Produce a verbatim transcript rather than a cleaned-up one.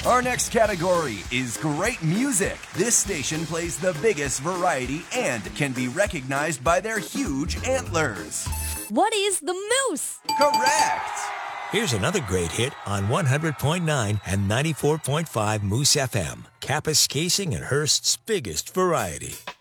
Our next category is great music. This station plays the biggest variety and can be recognized by their huge antlers. What is the moose? Correct! Here's another great hit on one hundred point nine and ninety-four point five Moose F M. Kappas Casing and Hearst's biggest variety.